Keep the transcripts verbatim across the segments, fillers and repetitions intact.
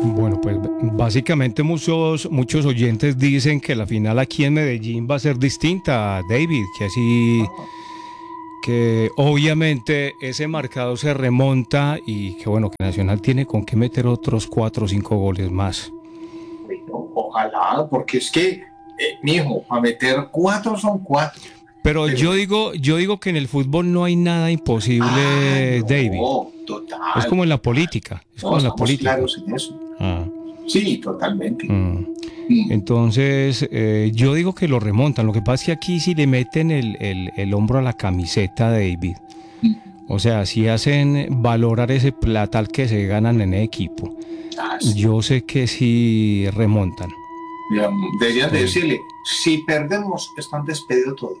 Bueno, pues básicamente muchos, muchos oyentes dicen que la final aquí en Medellín va a ser distinta, David, que así, que obviamente ese marcador se remonta y que bueno, que Nacional tiene con qué meter otros cuatro o cinco goles más. Bueno, ojalá, porque es que, eh, mijo, a meter cuatro son cuatro. Pero Pero, yo digo, yo digo que en el fútbol no hay nada ah, imposible, David. no, Es total, como en la total. política, es No, como en la estamos política. claros en eso. Ah. Sí, totalmente. Mm. Mm. Entonces, eh, yo digo que lo remontan. Lo que pasa es que aquí sí le meten el, el, el hombro a la camiseta, David. O sea, si hacen valorar ese platal que se ganan en el equipo. Ah, sí. Yo sé que sí remontan. Ya, deberían de Estoy... decirle, si perdemos, están despedidos todos.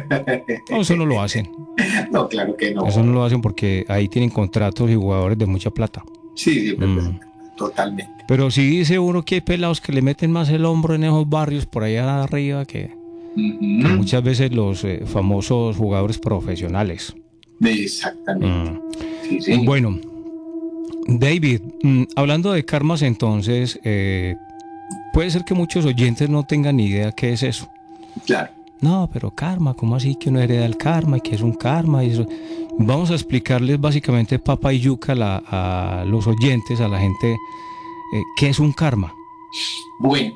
No, eso no lo hacen. No, claro que no. Eso no lo hacen porque ahí tienen contratos y jugadores de mucha plata. Sí, sí, es verdad, Mm. totalmente. Pero sí dice uno que hay pelados que le meten más el hombro en esos barrios por allá arriba que, Uh-huh. que muchas veces los eh, famosos jugadores profesionales. Exactamente. Mm. Sí, sí. Bueno, David, mm, hablando de karmas entonces, eh, puede ser que muchos oyentes no tengan ni idea qué es eso. Claro. No, pero karma, ¿cómo así que uno hereda el karma y qué es un karma? Y eso. Vamos a explicarles básicamente papa y yuca a, la, a los oyentes, a la gente, eh, qué es un karma. Bueno,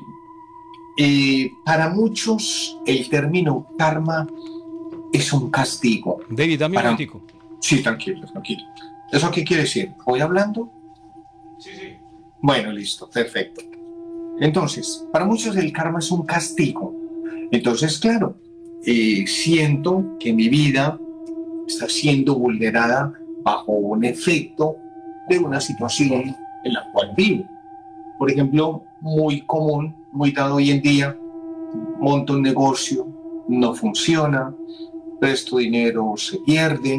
eh, para muchos el término karma es un castigo. David, dame Para... un momentico. Sí, tranquilo, tranquilo. ¿Eso qué quiere decir? ¿Voy hablando? Sí, sí. Bueno, listo, perfecto. Entonces, para muchos el karma es un castigo. Entonces, claro, eh, siento que mi vida está siendo vulnerada bajo un efecto de una situación en la cual vivo. Por ejemplo, muy común, muy dado hoy en día, monto un negocio, no funciona, presto dinero, se pierde,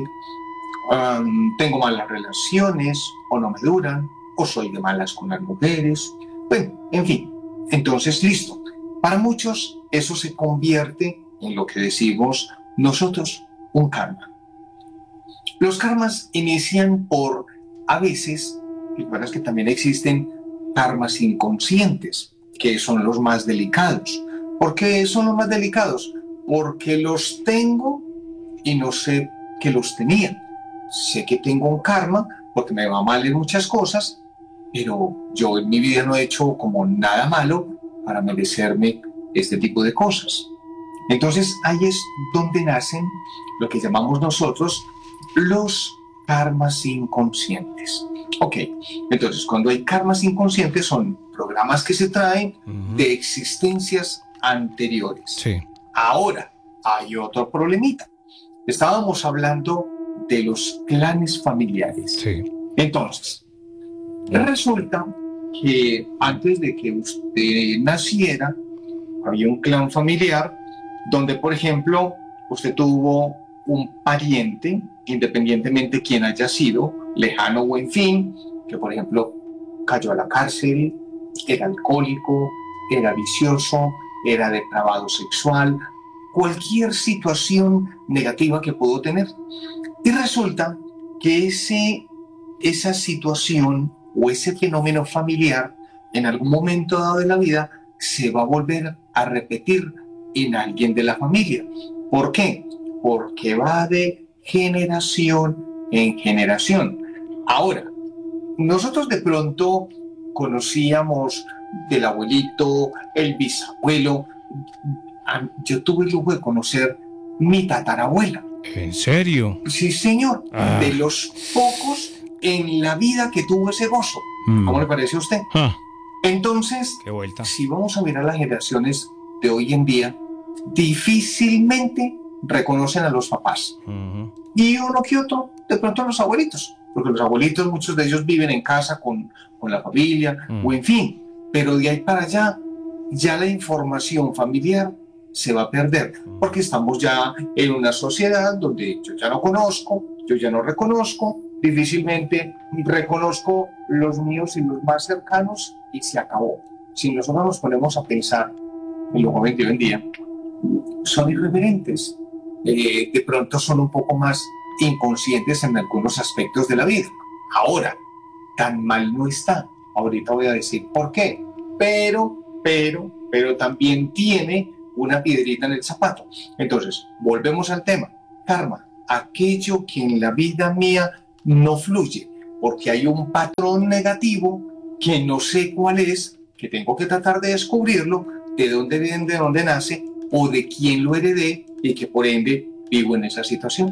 um, tengo malas relaciones o no me duran, o soy de malas con las mujeres, bueno, en fin, entonces listo. Para muchos eso se convierte en lo que decimos nosotros, un karma. Los karmas inician por, a veces, lo que pasa es que también existen karmas inconscientes, que son los más delicados. ¿Por qué son los más delicados? Porque los tengo y no sé que los tenía. Sé que tengo un karma porque me va mal en muchas cosas, pero yo en mi vida no he hecho como nada malo para merecerme este tipo de cosas. Entonces ahí es donde nacen lo que llamamos nosotros los karmas inconscientes. Ok, entonces cuando hay karmas inconscientes son programas que se traen uh-huh. de existencias anteriores. Sí. Ahora, hay otro problemita. Estábamos hablando de los clanes familiares. Sí. Entonces, resulta que antes de que usted naciera, había un clan familiar donde, por ejemplo, usted tuvo un pariente, independientemente quién haya sido, lejano o en fin, que por ejemplo cayó a la cárcel, era alcohólico, era vicioso, era depravado sexual, cualquier situación negativa que pudo tener. Y resulta que ese, esa situación o ese fenómeno familiar en algún momento dado de la vida se va a volver a repetir en alguien de la familia. ¿Por qué? Porque va de generación en generación. Ahora, nosotros de pronto conocíamos del abuelito, el bisabuelo. Yo tuve el lujo de conocer mi tatarabuela. ¿En serio? Sí, señor. Ah. De los pocos en la vida que tuvo ese gozo. Mm. ¿Cómo le parece a usted? Ah. Entonces, qué vuelta. Si vamos a mirar las generaciones de hoy en día, difícilmente reconocen a los papás. Uh-huh. Y uno que otro, de pronto a los abuelitos. Porque los abuelitos, muchos de ellos viven en casa con, con la familia, uh-huh. o en fin. Pero de ahí para allá, ya la información familiar se va a perder. Uh-huh. Porque estamos ya en una sociedad donde yo ya no conozco, yo ya no reconozco, difícilmente reconozco los míos y los más cercanos y se acabó. Si nosotros nos ponemos a pensar en los jóvenes de hoy en día, son irreverentes, eh, de pronto son un poco más inconscientes en algunos aspectos de la vida. Ahora, tan mal no está, Ahorita voy a decir por qué. Pero, pero, pero también tiene una piedrita en el zapato. Entonces, volvemos al tema. Karma, aquello que en la vida mía no fluye, porque hay un patrón negativo que no sé cuál es, que tengo que tratar de descubrirlo, de dónde viene, de dónde nace, o de quién lo heredé, y que por ende vivo en esa situación.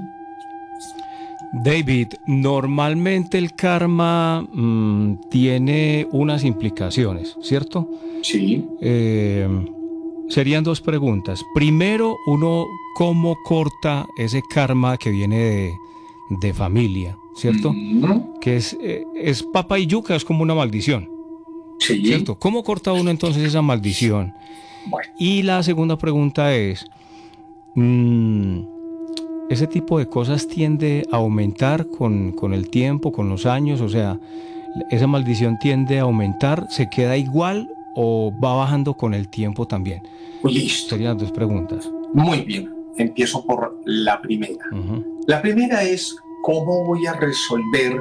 David, normalmente el karma mmm, tiene unas implicaciones, ¿cierto? Sí. Eh, serían dos preguntas. Primero, uno, ¿cómo corta ese karma que viene de, de familia, ¿cierto? Mm-hmm. Que es, eh, es papa y yuca, es como una maldición, sí. ¿cierto? ¿Cómo corta uno entonces esa maldición? Bueno. Y la segunda pregunta es, mmm, ¿ese tipo de cosas tiende a aumentar con, con el tiempo, con los años? O sea, ¿esa maldición tiende a aumentar, se queda igual o va bajando con el tiempo también? Listo. Serían dos preguntas. Muy bien, empiezo por la primera. Uh-huh. La primera es, ¿cómo voy a resolver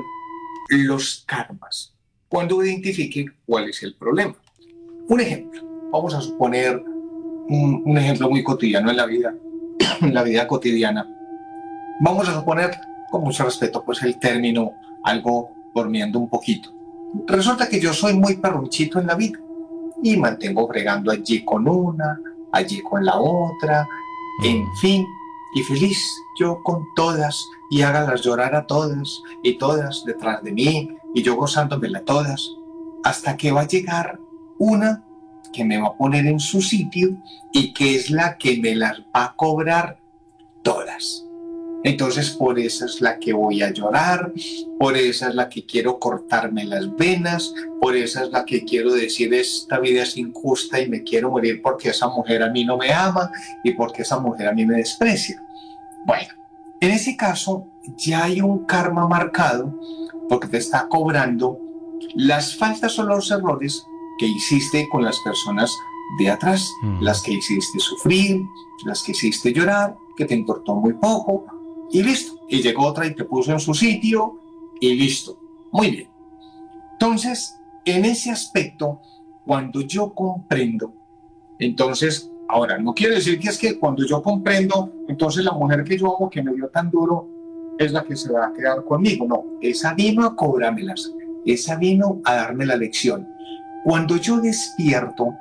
los karmas cuando identifique cuál es el problema? Un ejemplo, vamos a suponer un, un ejemplo muy cotidiano en la vida, en la vida cotidiana. Vamos a suponer, con mucho respeto, pues el término, algo bromeando un poquito. Resulta que yo soy muy perrunchito en la vida y mantengo fregando allí con una, allí con la otra, mm. en fin, y feliz yo con todas y hágalas llorar a todas y todas detrás de mí y yo gozándomela todas, hasta que va a llegar una que me va a poner en su sitio y que es la que me las va a cobrar todas. Entonces por esa es la que voy a llorar, por esa es la que quiero cortarme las venas, por esa es la que quiero decir esta vida es injusta y me quiero morir porque esa mujer a mí no me ama y porque esa mujer a mí me desprecia. Bueno, en ese caso ya hay un karma marcado porque te está cobrando las faltas o los errores que hiciste con las personas de atrás, mm. las que hiciste sufrir, las que hiciste llorar, que te importó muy poco. Y listo, y llegó otra y te puso en su sitio y listo, muy bien. Entonces, en ese aspecto, cuando yo comprendo, entonces, ahora, no quiere decir que es que cuando yo comprendo, entonces la mujer que yo amo, que me dio tan duro, es la que se va a quedar conmigo. No, esa vino a cobrármelas, esa vino a darme la lección. Cuando yo despierto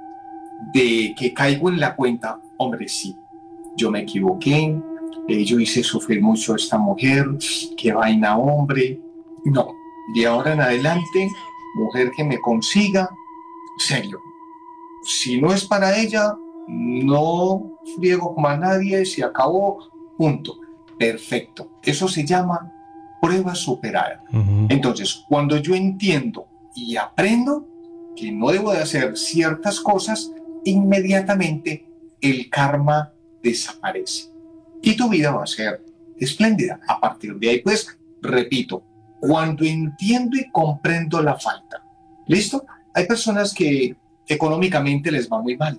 de que caigo en la cuenta, hombre, sí, yo me equivoqué, Eh, yo hice sufrir mucho a esta mujer, qué vaina hombre. No, de ahora en adelante, mujer que me consiga, serio, si no es para ella, no friego con a nadie, se acabó, punto. Perfecto, eso se llama prueba superada. Uh-huh. Entonces, cuando yo entiendo y aprendo que no debo de hacer ciertas cosas, inmediatamente el karma desaparece. Y tu vida va a ser espléndida. A partir de ahí, pues, repito, cuando entiendo y comprendo la falta, ¿listo? Hay personas que económicamente les va muy mal,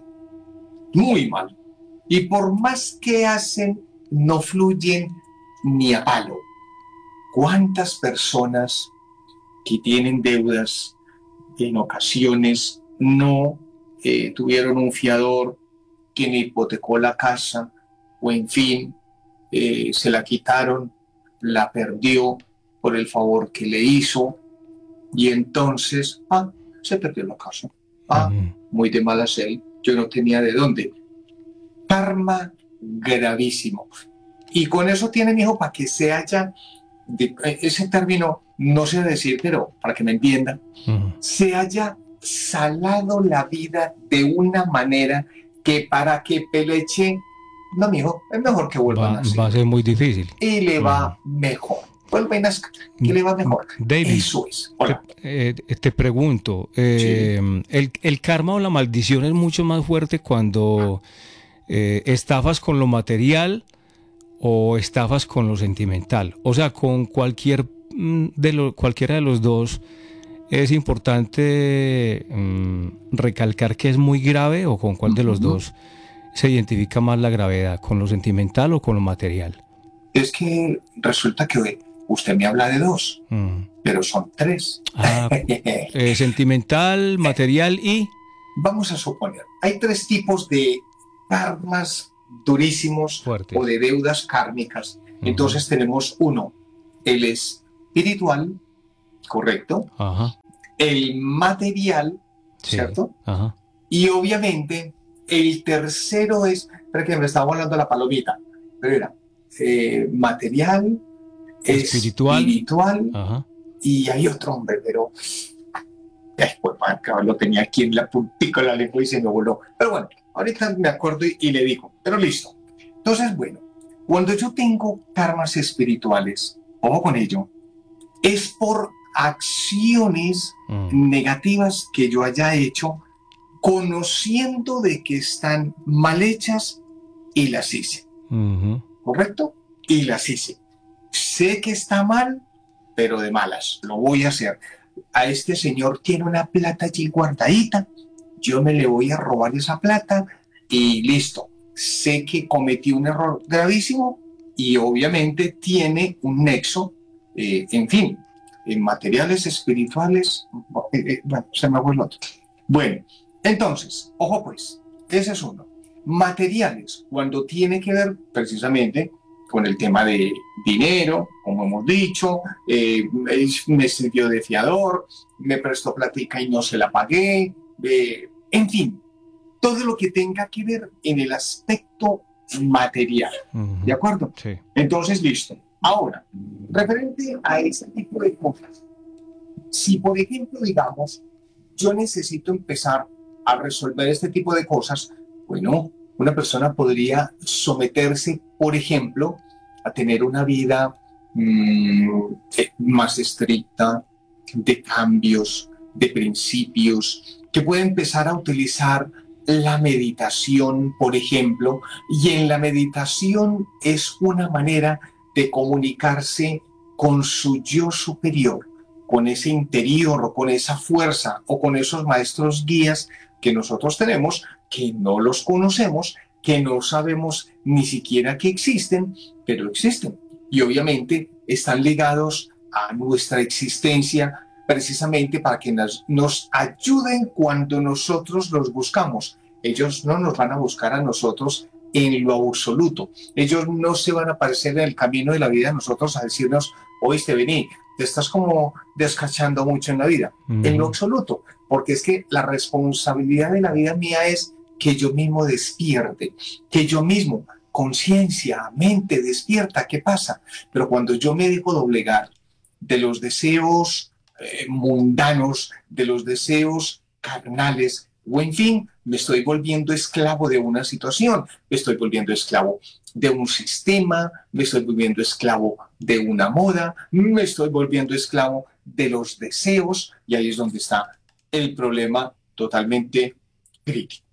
muy mal. Y por más que hacen, no fluyen ni a palo. ¿Cuántas personas que tienen deudas en ocasiones no eh, tuvieron un fiador, quien hipotecó la casa, o en fin, eh, se la quitaron, la perdió por el favor que le hizo, y entonces, ah, se perdió la casa. Ah, uh-huh. Muy de mala fe, yo no tenía de dónde. Karma gravísimo. Y con eso tiene, mi hijo, para que se haya, de, ese término no sé decir, pero para que me entiendan, uh-huh. se haya salado la vida de una manera que para que Peleche, no, mijo, es mejor que vuelvan va, a nacer. Va a ser muy difícil. Y le va uh-huh. mejor. Vuelven a nacer, que le va mejor. David, eso es. Hola. Te, eh, te pregunto, eh, sí. el, el karma o la maldición es mucho más fuerte cuando eh, estafas con lo material o estafas con lo sentimental. O sea, con cualquier de lo, cualquiera de los dos es importante um, recalcar que es muy grave, o con cuál de los uh-huh. dos se identifica más la gravedad, con lo sentimental o con lo material. Es que resulta que Usted me habla de dos, Mm. pero son tres. Ah, eh, sentimental, material y... Vamos a suponer, hay tres tipos de karmas durísimos Fuertes. o de deudas kármicas. Entonces Ujú. tenemos uno, el espiritual, correcto, Ajá. el material, Sí. ¿cierto? Ajá. Y obviamente el tercero es, espera que me estaba volando la palomita, pero era eh, material, Espiritual. espiritual, Ajá. y hay otro hombre, pero ay, pues, man, lo tenía aquí en la puntica de la lengua y se me voló. Pero bueno, ahorita me acuerdo y, y le digo, pero listo. Entonces, bueno, cuando yo tengo karmas espirituales, ojo con ello, es por acciones Mm. negativas que yo haya hecho, conociendo de que están mal hechas y las hice, Ujú. ¿correcto? Y las hice. Sé que está mal, pero de malas, lo voy a hacer. A este señor tiene una plata allí guardadita, yo me le voy a robar esa plata y listo. Sé que cometí un error gravísimo y obviamente tiene un nexo, eh, en fin, en materiales espirituales, eh, eh, bueno, se me fue el otro. Bueno, entonces, ojo pues, ese es uno. Materiales, cuando tiene que ver precisamente con el tema de dinero, como hemos dicho, eh, me sirvió de fiador, me prestó platica y no se la pagué, eh, en fin, todo lo que tenga que ver en el aspecto material, Ujú. ¿de acuerdo? Sí. Entonces, listo. Ahora, referente a ese tipo de cosas, si por ejemplo, digamos, yo necesito empezar a resolver este tipo de cosas, bueno, una persona podría someterse, por ejemplo, a tener una vida mmm, más estricta, de cambios, de principios, que puede empezar a utilizar la meditación, por ejemplo, y en la meditación es una manera de comunicarse con su yo superior, con ese interior o con esa fuerza o con esos maestros guías que nosotros tenemos, que no los conocemos, que no sabemos ni siquiera que existen, pero existen. Y obviamente están ligados a nuestra existencia precisamente para que nos, nos ayuden cuando nosotros los buscamos. Ellos no nos van a buscar a nosotros en lo absoluto. Ellos no se van a aparecer en el camino de la vida a nosotros a decirnos, oíste, vení, te estás como descachando mucho en la vida. Uh-huh. En lo absoluto, porque es que la responsabilidad de la vida mía es que yo mismo despierte, que yo mismo, conciencia, mente, despierta, ¿qué pasa? Pero cuando yo me dejo doblegar de los deseos eh, mundanos, de los deseos carnales, o en fin, me estoy volviendo esclavo de una situación, me estoy volviendo esclavo de un sistema, me estoy volviendo esclavo de una moda, me estoy volviendo esclavo de los deseos, y ahí es donde está el problema totalmente crítico.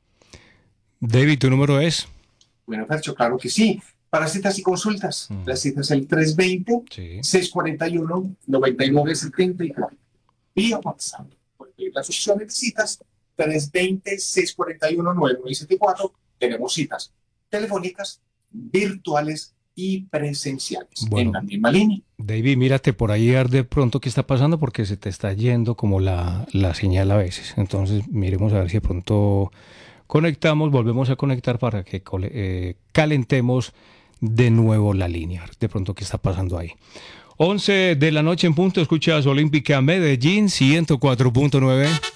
David, ¿tu número es? Bueno, Fercho, claro que sí. Para citas y consultas, mm. la cita es el tres dos cero, sí. seis cuatro uno, nueve nueve siete cuatro. Vía WhatsApp. Las opciones de citas, tres dos cero, seis cuatro uno, nueve nueve siete cuatro. Tenemos citas telefónicas, virtuales y presenciales, bueno, en la misma línea. David, mírate por ahí a ver de pronto qué está pasando, porque se te está yendo como la, la señal a veces. Entonces, miremos a ver si de pronto conectamos, volvemos a conectar para que eh, calentemos de nuevo la línea. De pronto, ¿qué está pasando ahí? once de la noche en punto, escuchas Olímpica Medellín ciento cuatro punto nueve.